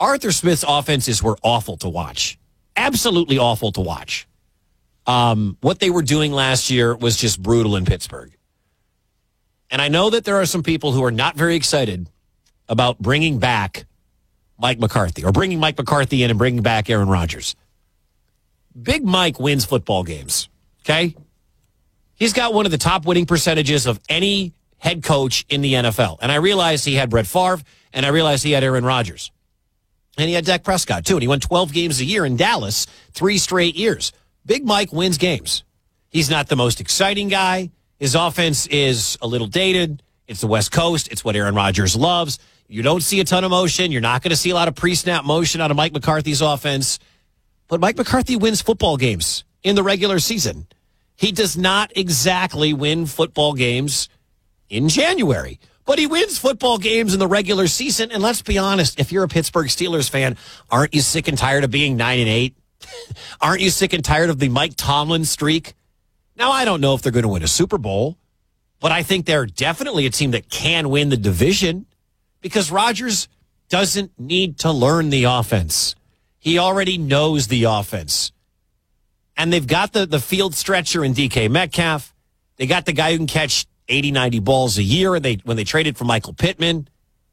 Arthur Smith's offenses were awful to watch. Absolutely awful to watch. What they were doing last year was just brutal in Pittsburgh. And I know that there are some people who are not very excited about bringing back Mike McCarthy or bringing Mike McCarthy in and bringing back Aaron Rodgers. Big Mike wins football games, okay? He's got one of the top winning percentages of any head coach in the NFL. And I realize he had Brett Favre, and I realize he had Aaron Rodgers. And he had Dak Prescott, too. And he won 12 games a year in Dallas 3 straight years. Big Mike wins games. He's not the most exciting guy. His offense is a little dated. It's the West Coast. It's what Aaron Rodgers loves. You don't see a ton of motion. You're not going to see a lot of pre-snap motion out of Mike McCarthy's offense. But Mike McCarthy wins football games in the regular season. He does not exactly win football games in January. But he wins football games in the regular season. And let's be honest, if you're a Pittsburgh Steelers fan, aren't you sick and tired of being 9-8? Aren't you sick and tired of the Mike Tomlin streak? Now, I don't know if they're going to win a Super Bowl, but I think they're definitely a team that can win the division because Rodgers doesn't need to learn the offense. He already knows the offense. And they've got the field stretcher in DK Metcalf. They got the guy who can catch 80, 90 balls a year when they traded for Michael Pittman.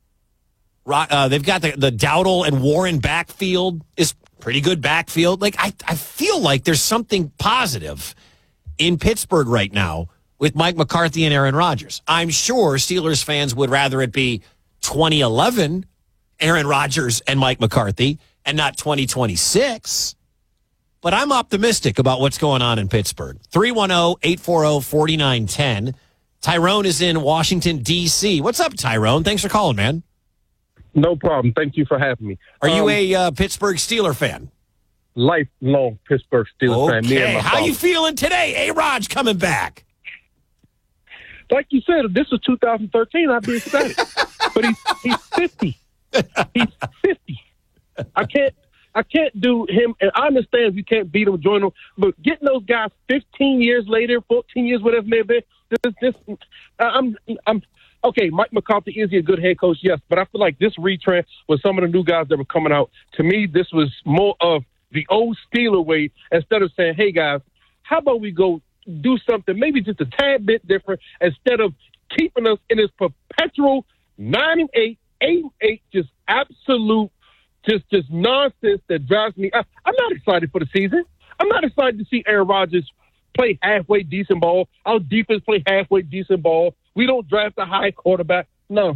They've got the Dowdle and Warren backfield is pretty good backfield. Like I feel like there's something positive in Pittsburgh right now with Mike McCarthy and Aaron Rodgers. I'm sure Steelers fans would rather it be 2011 Aaron Rodgers and Mike McCarthy and not 2026. But I'm optimistic about what's going on in Pittsburgh. 310-840-4910. Tyrone is in Washington, D.C. What's up, Tyrone? Thanks for calling, man. No problem. Thank you for having me. Are you a Pittsburgh Steeler fan? Lifelong Pittsburgh Steelers fan. Okay, how you feeling today? A-Rod's coming back. Like you said, if this was 2013, I'd be ecstatic. But he's 50. He's 50. I can't do him, and I understand if you can't beat him, join him, but getting those guys 15 years later, 14 years, whatever it may be, I'm okay. Mike McCarthy is a good head coach, yes, but I feel like this retrend with some of the new guys that were coming out, to me, this was more of the old Steeler way instead of saying, hey, guys, how about we go do something maybe just a tad bit different instead of keeping us in this perpetual 9-8, 8-8, just absolute just nonsense that drives me. I'm not excited for the season. I'm not excited to see Aaron Rodgers play halfway decent ball. Our defense play halfway decent ball. We don't draft a high quarterback. No.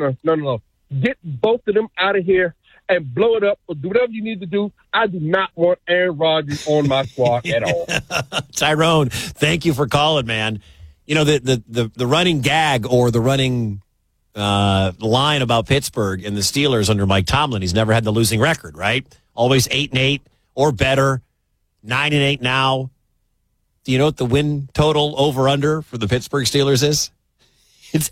Get both of them out of here and blow it up or do whatever you need to do. I do not want Aaron Rodgers on my squad at all. Tyrone, thank you for calling, man. You know, the running gag or the running line about Pittsburgh and the Steelers under Mike Tomlin, he's never had the losing record, right? Always 8-8 or better, 9-8 now. Do you know what the win total over under for the Pittsburgh Steelers is? It's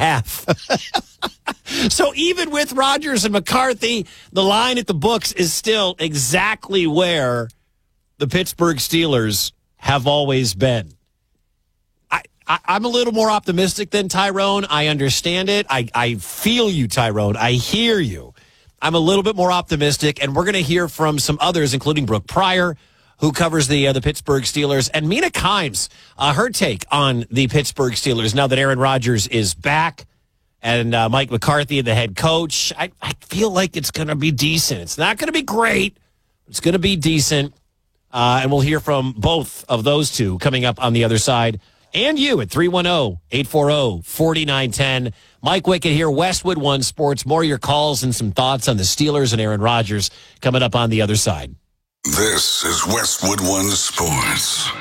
8.5. So even with Rodgers and McCarthy, the line at the books is still exactly where the Pittsburgh Steelers have always been. I'm a little more optimistic than Tyrone. I understand it. I feel you, Tyrone. I hear you. I'm a little bit more optimistic, and we're going to hear from some others, including Brooke Pryor, who covers the Pittsburgh Steelers, and Mina Kimes, her take on the Pittsburgh Steelers now that Aaron Rodgers is back and Mike McCarthy, the head coach. I feel like it's going to be decent. It's not going to be great. It's going to be decent, and we'll hear from both of those two coming up on the other side. And you at 310-840-4910. Mike Wickett here, Westwood One Sports. More of your calls and some thoughts on the Steelers and Aaron Rodgers coming up on the other side. This is Westwood One Sports.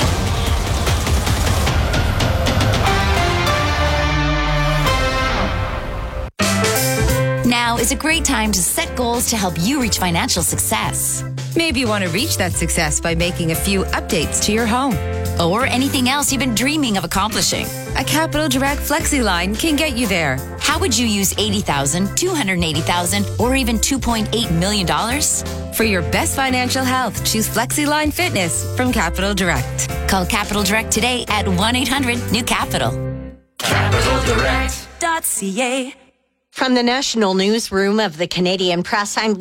Now is a great time to set goals to help you reach financial success. Maybe you want to reach that success by making a few updates to your home. Or anything else you've been dreaming of accomplishing. A Capital Direct Flexi line can get you there. How would you use $80,000, $280,000, or even $2.8 million? For your best financial health, choose Flexi Line Fitness from Capital Direct. Call Capital Direct today at 1-800-NEW-CAPITAL. CapitalDirect.ca. From the National Newsroom of the Canadian Press, I'm